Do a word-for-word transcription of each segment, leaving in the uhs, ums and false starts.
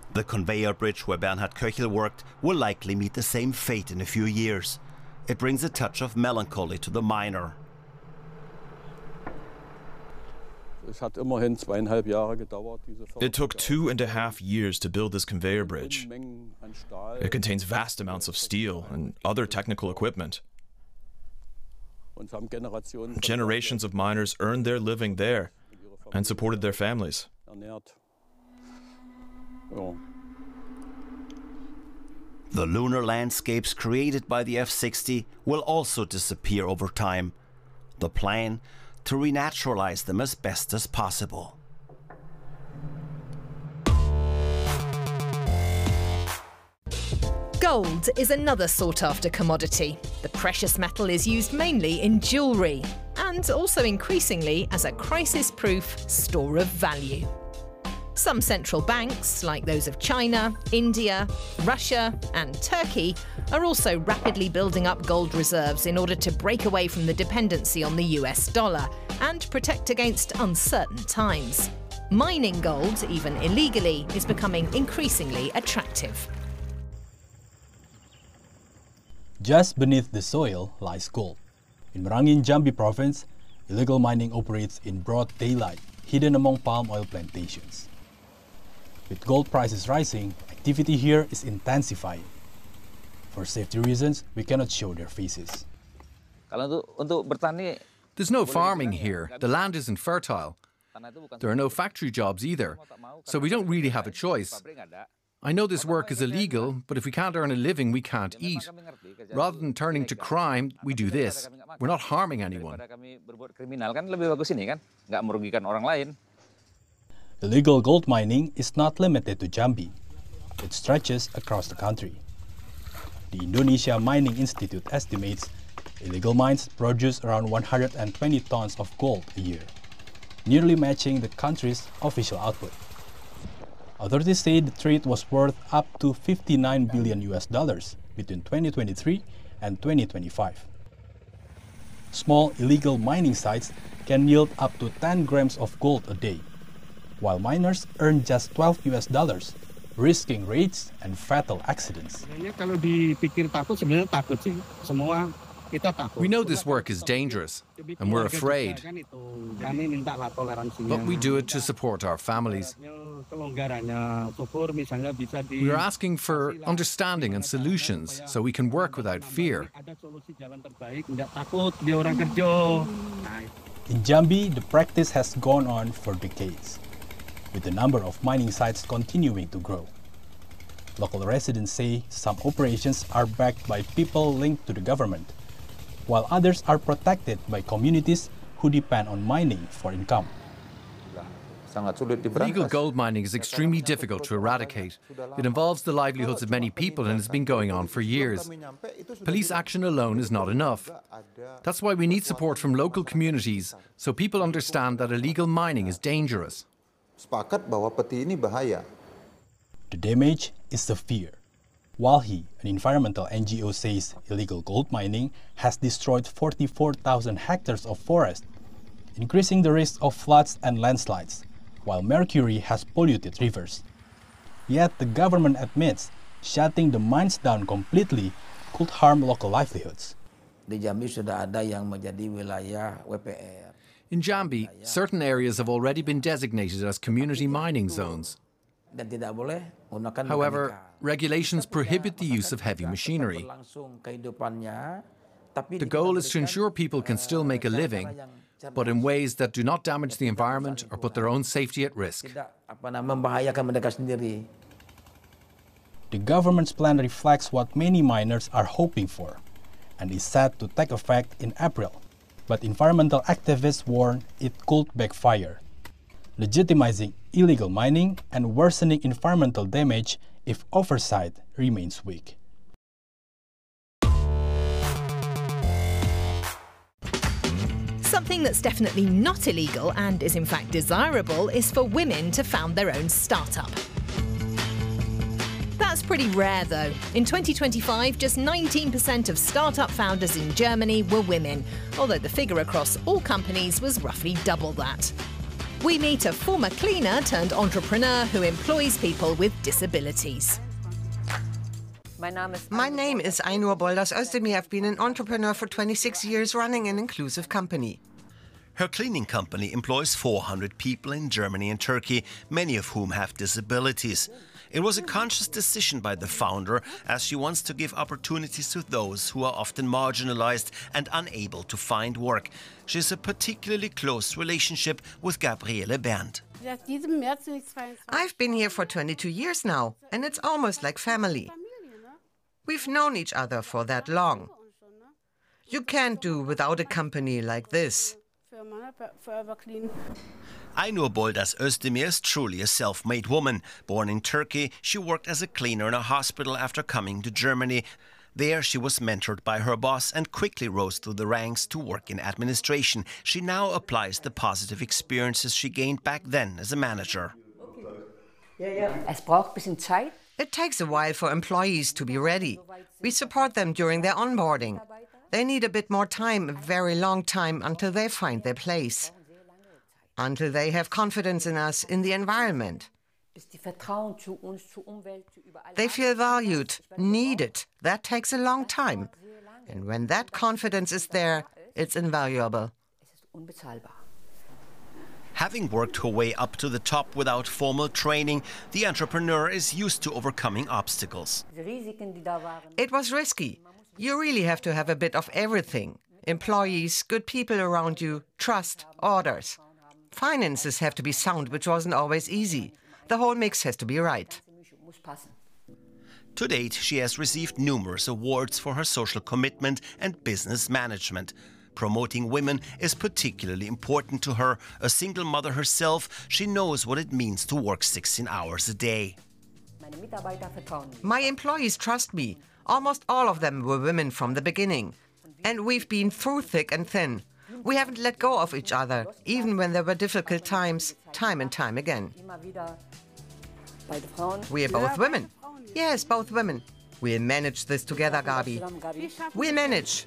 The conveyor bridge where Bernhard Köchel worked will likely meet the same fate in a few years. It brings a touch of melancholy to the miner. It took two and a half years to build this conveyor bridge. It contains vast amounts of steel and other technical equipment. Generations of miners earned their living there and supported their families. The lunar landscapes created by the F sixty will also disappear over time. The plan? To renaturalize them as best as possible. Gold is another sought-after commodity. The precious metal is used mainly in jewellery and also increasingly as a crisis-proof store of value. Some central banks, like those of China, India, Russia and Turkey, are also rapidly building up gold reserves in order to break away from the dependency on the U S dollar and protect against uncertain times. Mining gold, even illegally, is becoming increasingly attractive. Just beneath the soil lies gold. In Merangin, Jambi province, illegal mining operates in broad daylight, hidden among palm oil plantations. With gold prices rising, activity here is intensifying. For safety reasons, we cannot show their faces. There's no farming here. The land isn't fertile. There are no factory jobs either, so we don't really have a choice. I know this work is illegal, but if we can't earn a living, we can't eat. Rather than turning to crime, we do this. We're not harming anyone. Illegal gold mining is not limited to Jambi. It stretches across the country. The Indonesia Mining Institute estimates illegal mines produce around one hundred twenty tons of gold a year, nearly matching the country's official output. Authorities say the trade was worth up to fifty-nine billion U S dollars between twenty twenty-three and twenty twenty-five. Small illegal mining sites can yield up to ten grams of gold a day, while miners earn just twelve U S dollars, risking raids and fatal accidents. We know this work is dangerous, and we're afraid. But we do it to support our families. We are asking for understanding and solutions so we can work without fear. In Jambi, the practice has gone on for decades, with the number of mining sites continuing to grow. Local residents say some operations are backed by people linked to the government, while others are protected by communities who depend on mining for income. Illegal gold mining is extremely difficult to eradicate. It involves the livelihoods of many people and has been going on for years. Police action alone is not enough. That's why we need support from local communities so people understand that illegal mining is dangerous. The damage is severe. WALHI, an environmental N G O, says illegal gold mining has destroyed forty-four thousand hectares of forest, increasing the risk of floods and landslides, while mercury has polluted rivers. Yet the government admits shutting the mines down completely could harm local livelihoods. In Jambi, certain areas have already been designated as community mining zones. However, regulations prohibit the use of heavy machinery. The goal is to ensure people can still make a living, but in ways that do not damage the environment or put their own safety at risk. The government's plan reflects what many miners are hoping for, and is set to take effect in April. But environmental activists warn it could backfire, legitimizing illegal mining and worsening environmental damage if oversight remains weak. Something that's definitely not illegal and is in fact desirable is for women to found their own startup. That's pretty rare though. In twenty twenty-five, just nineteen percent of startup founders in Germany were women, although the figure across all companies was roughly double that. We meet a former cleaner turned entrepreneur who employs people with disabilities. My name is Ainur Bolders Özdemir. I've been an entrepreneur for twenty-six years running an inclusive company. Her cleaning company employs four hundred people in Germany and Turkey, many of whom have disabilities. It was a conscious decision by the founder, as she wants to give opportunities to those who are often marginalized and unable to find work. She has a particularly close relationship with Gabriele Berndt. I've been here for twenty-two years now, and it's almost like family. We've known each other for that long. You can't do without a company like this. Ainur Bolders Özdemir is truly a self-made woman. Born in Turkey, she worked as a cleaner in a hospital after coming to Germany. There she was mentored by her boss and quickly rose through the ranks to work in administration. She now applies the positive experiences she gained back then as a manager. It takes a while for employees to be ready. We support them during their onboarding. They need a bit more time, a very long time, until they find their place. Until they have confidence in us, in the environment. They feel valued, needed. That takes a long time. And when that confidence is there, it's invaluable. Having worked her way up to the top without formal training, the entrepreneur is used to overcoming obstacles. It was risky. You really have to have a bit of everything. Employees, good people around you, trust, orders. Finances have to be sound, which wasn't always easy. The whole mix has to be right. To date, she has received numerous awards for her social commitment and business management. Promoting women is particularly important to her. A single mother herself, she knows what it means to work sixteen hours a day. My employees trust me. Almost all of them were women from the beginning. And we've been through thick and thin. We haven't let go of each other, even when there were difficult times, time and time again. We are both women. Yes, both women. We'll manage this together, Gabi. We'll manage.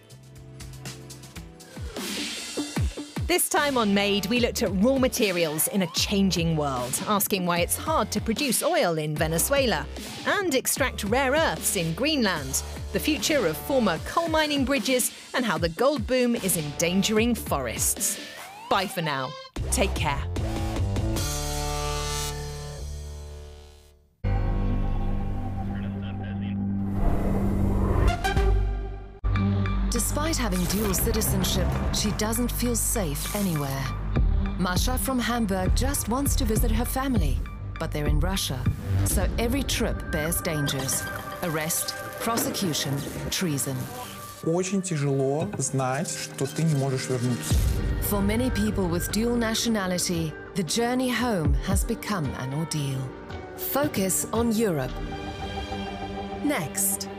This time on Made, we looked at raw materials in a changing world, asking why it's hard to produce oil in Venezuela and extract rare earths in Greenland, the future of former coal mining bridges, and how the gold boom is endangering forests. Bye for now. Take care. Despite having dual citizenship, she doesn't feel safe anywhere. Masha from Hamburg just wants to visit her family, but they're in Russia, so every trip bears dangers. Arrest, prosecution, treason. Очень тяжело знать, что ты не можешь вернуться. For many people with dual nationality, the journey home has become an ordeal. Focus on Europe. Next.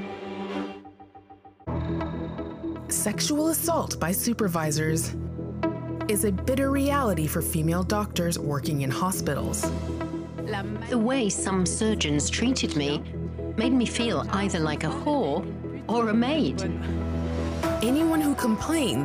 Sexual assault by supervisors is a bitter reality for female doctors working in hospitals. The way some surgeons treated me made me feel either like a whore or a maid. Anyone who complains